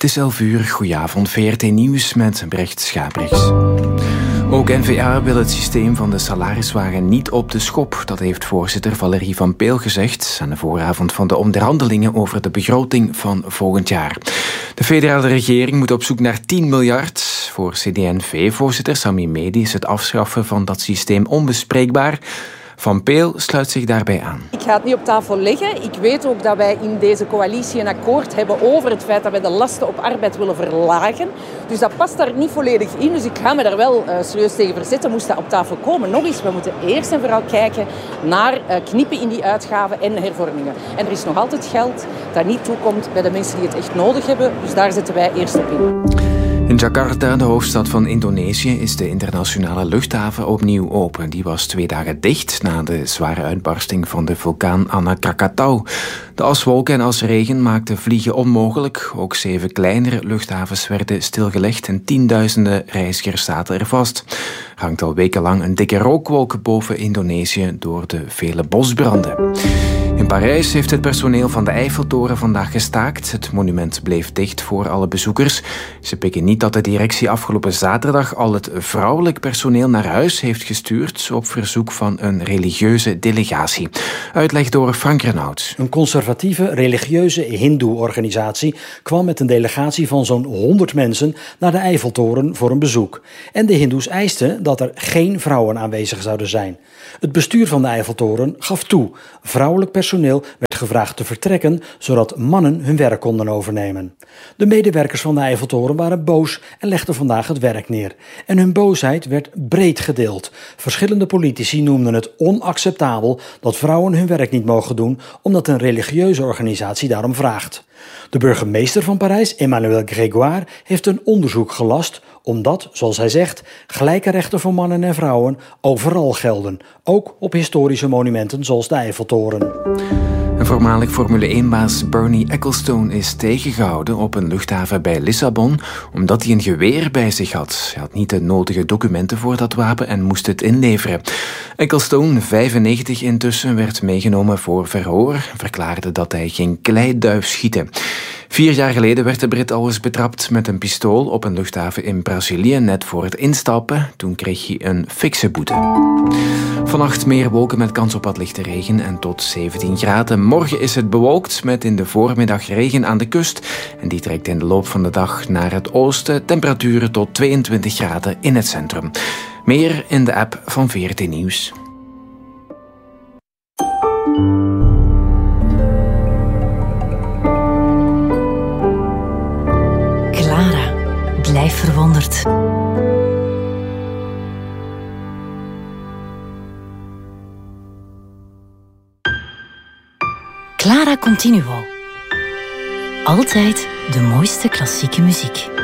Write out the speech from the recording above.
Het is 11:00, goedenavond, VRT Nieuws met Brecht Schabriks. Ook N-VA wil het systeem van de salariswagen niet op de schop. Dat heeft voorzitter Valérie Van Peel gezegd aan de vooravond van de onderhandelingen over de begroting van volgend jaar. De federale regering moet op zoek naar 10 miljard. Voor CD&V-voorzitter Sami Medi is het afschaffen van dat systeem onbespreekbaar. Van Peel sluit zich daarbij aan. Ik ga het niet op tafel leggen. Ik weet ook dat wij in deze coalitie een akkoord hebben over het feit dat wij de lasten op arbeid willen verlagen. Dus dat past daar niet volledig in. Dus ik ga me daar wel serieus tegen verzetten, moest dat op tafel komen. Nog eens, we moeten eerst en vooral kijken naar knippen in die uitgaven en hervormingen. En er is nog altijd geld dat niet toekomt bij de mensen die het echt nodig hebben. Dus daar zetten wij eerst op in. In Jakarta, de hoofdstad van Indonesië, is de internationale luchthaven opnieuw open. Die was 2 dagen dicht na de zware uitbarsting van de vulkaan Anak Krakatau. De aswolken en asregen maakten vliegen onmogelijk. Ook 7 kleinere luchthavens werden stilgelegd en tienduizenden reizigers zaten er vast. Er hangt al wekenlang een dikke rookwolk boven Indonesië door de vele bosbranden. In Parijs heeft het personeel van de Eiffeltoren vandaag gestaakt. Het monument bleef dicht voor alle bezoekers. Ze pikken niet dat de directie afgelopen zaterdag al het vrouwelijk personeel naar huis heeft gestuurd op verzoek van een religieuze delegatie. Uitleg door Frank Renaud. Een conservatieve religieuze hindoe-organisatie kwam met een delegatie van zo'n 100 mensen naar de Eiffeltoren voor een bezoek. En de hindoes eisten dat er geen vrouwen aanwezig zouden zijn. Het bestuur van de Eiffeltoren gaf toe. Vrouwelijk personeel werd gevraagd te vertrekken, zodat mannen hun werk konden overnemen. De medewerkers van de Eiffeltoren waren boos en legden vandaag het werk neer. En hun boosheid werd breed gedeeld. Verschillende politici noemden het onacceptabel dat vrouwen hun werk niet mogen doen, omdat een religieuze organisatie daarom vraagt. De burgemeester van Parijs, Emmanuel Grégoire, heeft een onderzoek gelast omdat, zoals hij zegt, gelijke rechten voor mannen en vrouwen overal gelden. Ook op historische monumenten zoals de Eiffeltoren. Een voormalig Formule 1-baas Bernie Ecclestone is tegengehouden op een luchthaven bij Lissabon omdat hij een geweer bij zich had. Hij had niet de nodige documenten voor dat wapen en moest het inleveren. Ecclestone, 95 intussen, werd meegenomen voor verhoor. Verklaarde dat hij geen kleiduif schieten. 4 jaar geleden werd de Brit al eens betrapt met een pistool op een luchthaven in Brazilië, net voor het instappen. Toen kreeg hij een fikse boete. Vannacht meer wolken met kans op wat lichte regen en tot 17 graden. Morgen is het bewolkt met in de voormiddag regen aan de kust. En die trekt in de loop van de dag naar het oosten. Temperaturen tot 22 graden in het centrum. Meer in de app van VRT Nieuws. Clara, blijf verwonderd. Clara Continuo. Altijd de mooiste klassieke muziek.